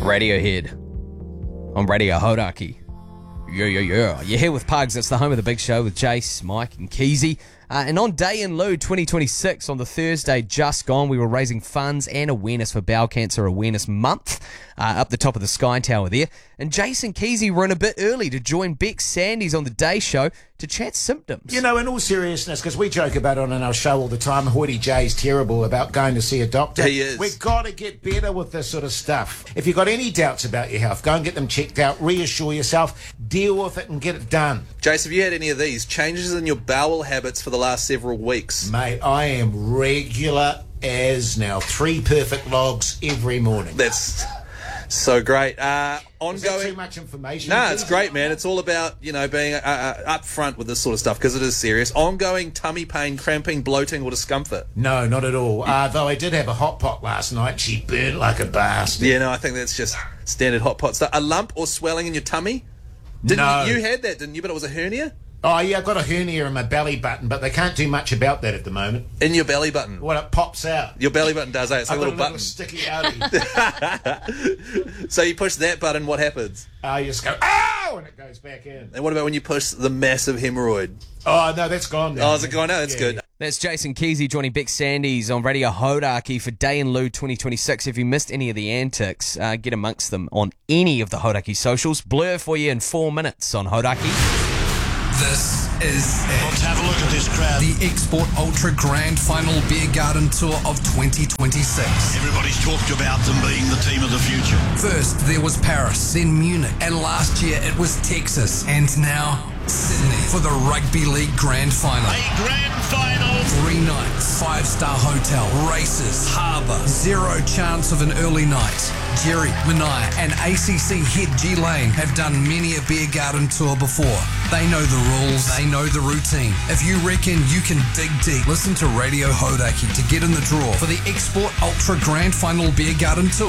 Radiohead on Radio Hodaki. Yeah. You're here with Pugs. It's the home of the big show with Jace, Mike and Keezy. And on Day in Lieu 2026, on the Thursday just gone, we were raising funds and awareness for Bowel Cancer Awareness Month up the top of the Sky Tower there. And Jace and Keezy were in a bit early to join Beck Sandys on the Day Show to chat symptoms. You know, in all seriousness, because we joke about it on our show all the time, Hoity J's terrible about going to see a doctor. He is. We've got to get better with this sort of stuff. If you've got any doubts about your health, go and get them checked out, reassure yourself, deal with it and get it done. Jace, have you had any of these changes in your bowel habits for the last several weeks? Mate, I am regular as now. 3 perfect logs every morning. That's so great. Is that Ongoing. too much information? No, it's great, man. It's all about, you know, being upfront with this sort of stuff because it is serious. Ongoing tummy pain, cramping, bloating, or discomfort. No, not at all. Though I did have a hot pot last night. She burnt like a bastard. Yeah, no, I think that's just standard hot pot stuff. A lump or swelling in your tummy? No. You had that, didn't you? But it was a hernia? Oh, yeah, I've got a hernia in my belly button, but they can't do much about that at the moment. In your belly button? Well, it pops out. Your belly button does, eh? It's like I've a got little button. sticky outie. So you push that button, what happens? You just go, ow, and it goes back in. And what about when you push the massive hemorrhoid? Oh, no, that's gone now. Oh, is it gone now? That's good. That's Jason Keezy joining Beck Sandys on Radio Hodaki for Day in Lieu 2026. If you missed any of the antics, get amongst them on any of the Hodaki socials. Blur for you in 4 minutes on Hodaki. This is it. Let's have a look at this crowd. The Export Ultra Grand Final Beer Garden Tour of 2026. Everybody's talked about them being the team of the future. First, there was Paris, then Munich, and last year it was Texas, and now Sydney for the Rugby League Grand Final. A grand final. 3 nights, 5-star hotel, races, harbour, 0 chance of an early night. Jerry, Manaya and ACC head G Lane have done many a beer garden tour before. They know the rules, they know the routine. If you reckon you can dig deep, listen to Radio Hodaki to get in the draw for the Export Ultra Grand Final Beer Garden Tour.